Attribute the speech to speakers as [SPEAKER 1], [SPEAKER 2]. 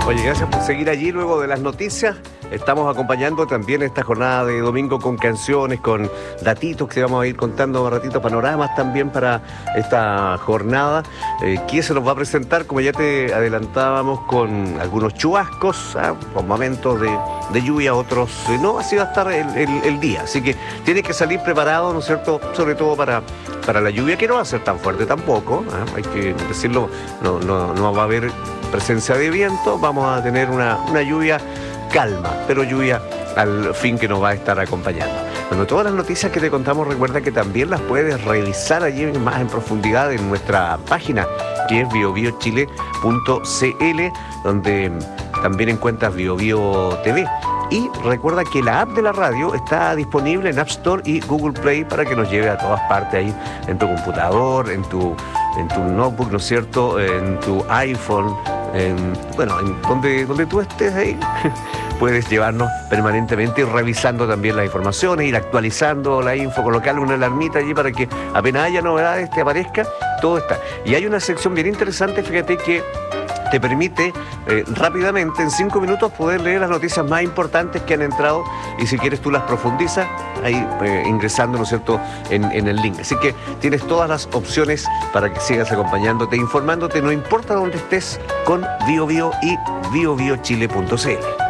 [SPEAKER 1] Oye, gracias por seguir allí luego de las noticias. Estamos acompañando también esta jornada de domingo con canciones, con datitos que vamos a ir contando un ratito, panoramas también para esta jornada. ¿Quién se nos va a presentar? Como ya te adelantábamos, con algunos chubascos, con momentos de lluvia, otros no, así va a estar el día. Así que tienes que salir preparado, ¿no es cierto? Sobre todo para la lluvia, que no va a ser tan fuerte tampoco, hay que decirlo, no va a haber presencia de viento, vamos a tener una lluvia calma, pero lluvia al fin que nos va a estar acompañando. Bueno, todas las noticias que te contamos, recuerda que también las puedes revisar allí más en profundidad en nuestra página, que es biobiochile.cl, donde también encuentras BioBio TV. Y recuerda que la app de la radio está disponible en App Store y Google Play para que nos lleve a todas partes ahí, en tu computador, en tu notebook, ¿no es cierto?, en tu iPhone, en donde tú estés ahí. Puedes llevarnos permanentemente y revisando también las informaciones, ir actualizando la info, colocarle una alarmita allí para que apenas haya novedades te aparezca, todo está. Y hay una sección bien interesante, fíjate, que te permite rápidamente, en 5 minutos, poder leer las noticias más importantes que han entrado, y si quieres tú las profundizas ahí ingresando, ¿no es cierto?, en el link. Así que tienes todas las opciones para que sigas acompañándote, informándote, no importa dónde estés, con BioBio y biobiochile.cl.